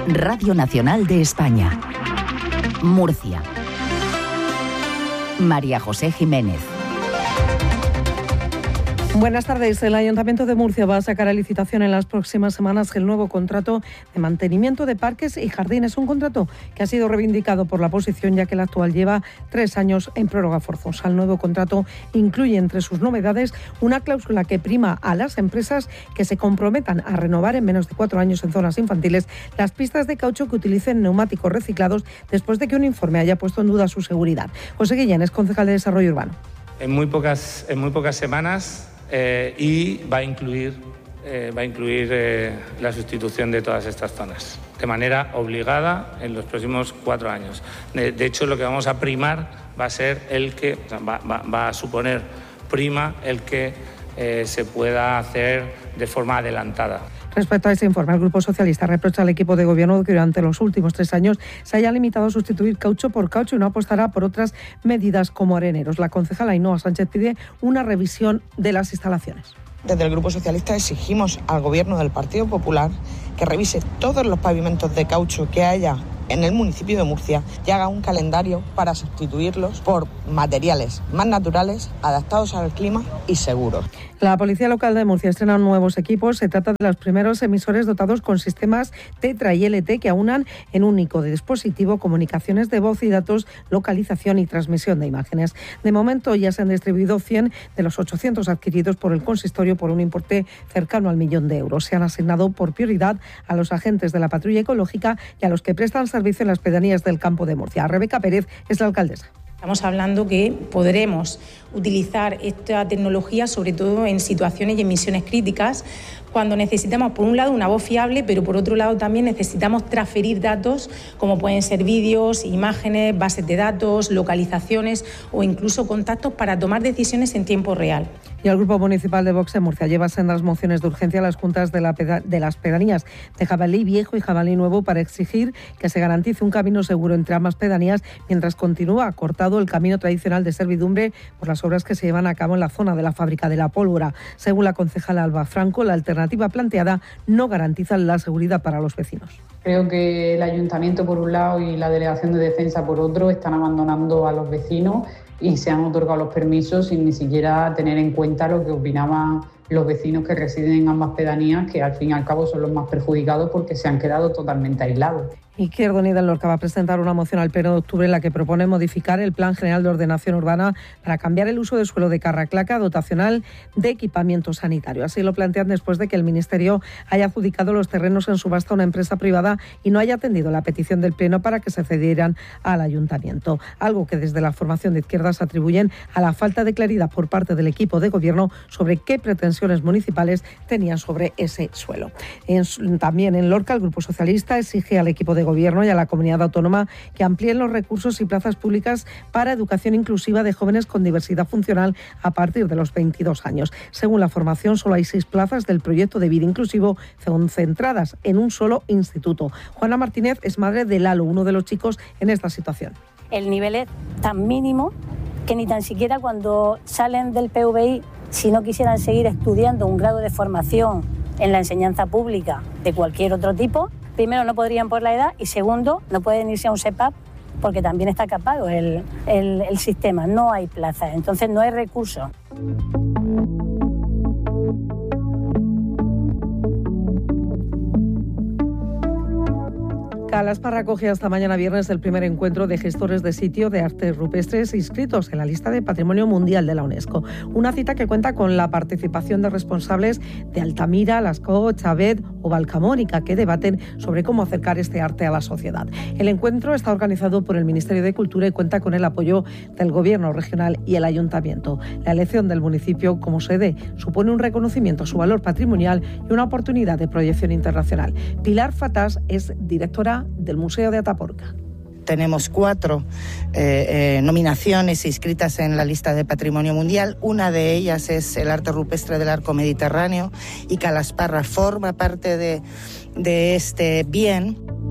Radio Nacional de España. Murcia. María José Jiménez. Buenas tardes. El Ayuntamiento de Murcia va a sacar a licitación en las próximas semanas el nuevo contrato de mantenimiento de parques y jardines. Un contrato que ha sido reivindicado por la oposición, ya que el actual lleva 3 años en prórroga forzosa. El nuevo contrato incluye entre sus novedades una cláusula que prima a las empresas que se comprometan a renovar en menos de 4 años en zonas infantiles las pistas de caucho que utilicen neumáticos reciclados después de que un informe haya puesto en duda su seguridad. José Guillén es concejal de Desarrollo Urbano. En muy pocas semanas y va a incluir la sustitución de todas estas zonas de manera obligada en los próximos 4 años. De hecho, lo que vamos a primar va a ser va a suponer prima el que se pueda hacer de forma adelantada. Respecto a ese informe, el Grupo Socialista reprocha al equipo de gobierno que durante los últimos 3 años se haya limitado a sustituir caucho por caucho y no apostará por otras medidas como areneros. La concejala Ainhoa Sánchez pide una revisión de las instalaciones. Desde el Grupo Socialista exigimos al Gobierno del Partido Popular que revise todos los pavimentos de caucho que haya en el municipio de Murcia y haga un calendario para sustituirlos por materiales más naturales, adaptados al clima y seguros. La Policía Local de Murcia estrena nuevos equipos. Se trata de los primeros emisores dotados con sistemas Tetra y LT que aunan en un único dispositivo comunicaciones de voz y datos, localización y transmisión de imágenes. De momento ya se han distribuido 100 de los 800 adquiridos por el consistorio por un importe cercano al 1.000.000 de euros. Se han asignado por prioridad a los agentes de la patrulla ecológica y a los que prestan servicio en las pedanías del campo de Murcia. Rebeca Pérez es la alcaldesa. Estamos hablando que podremos utilizar esta tecnología sobre todo en situaciones y en misiones críticas, cuando necesitamos, por un lado, una voz fiable, pero por otro lado también necesitamos transferir datos, como pueden ser vídeos, imágenes, bases de datos, localizaciones o incluso contactos para tomar decisiones en tiempo real. Y el Grupo Municipal de Vox en Murcia lleva sendas mociones de urgencia a las juntas de las pedanías de Jabalí Viejo y Jabalí Nuevo para exigir que se garantice un camino seguro entre ambas pedanías mientras continúa cortado el camino tradicional de servidumbre por las obras que se llevan a cabo en la zona de la fábrica de la pólvora. Según la concejala Alba Franco, la alternativa planteada no garantiza la seguridad para los vecinos. Creo que el Ayuntamiento por un lado y la Delegación de Defensa por otro están abandonando a los vecinos y se han otorgado los permisos sin ni siquiera tener en cuenta lo que opinaban los vecinos que residen en ambas pedanías, que al fin y al cabo son los más perjudicados porque se han quedado totalmente aislados. Izquierda Unida en Lorca va a presentar una moción al Pleno de octubre en la que propone modificar el Plan General de Ordenación Urbana para cambiar el uso de suelo de Carraclaca dotacional de equipamiento sanitario. Así lo plantean después de que el Ministerio haya adjudicado los terrenos en subasta a una empresa privada y no haya atendido la petición del Pleno para que se cedieran al Ayuntamiento. Algo que desde la formación de izquierdas atribuyen a la falta de claridad por parte del equipo de gobierno sobre qué pretensiones municipales tenían sobre ese suelo. También en Lorca el Grupo Socialista exige al equipo de gobierno y a la comunidad autónoma que amplíen los recursos y plazas públicas para educación inclusiva de jóvenes con diversidad funcional a partir de los 22 años. Según la formación, solo hay 6 plazas del proyecto de vida inclusivo concentradas en un solo instituto. Juana Martínez es madre de Lalo, uno de los chicos en esta situación. El nivel es tan mínimo que ni tan siquiera cuando salen del PVI, si no quisieran seguir estudiando un grado de formación en la enseñanza pública de cualquier otro tipo, primero no podrían por la edad y segundo no pueden irse a un SEPAP porque también está capado el sistema, no hay plaza, entonces no hay recursos. Calasparra acoge hasta mañana viernes el primer encuentro de gestores de sitio de artes rupestres inscritos en la lista de Patrimonio Mundial de la UNESCO. Una cita que cuenta con la participación de responsables de Altamira, Lascaux, Chávez o Valcamónica, que debaten sobre cómo acercar este arte a la sociedad. El encuentro está organizado por el Ministerio de Cultura y cuenta con el apoyo del Gobierno regional y el Ayuntamiento. La elección del municipio como sede supone un reconocimiento a su valor patrimonial y una oportunidad de proyección internacional. Pilar Fatás es directora del Museo de Atapuerca. Tenemos 4 nominaciones inscritas en la lista de Patrimonio Mundial. Una de ellas es el arte rupestre del arco mediterráneo y Calasparra forma parte de este bien.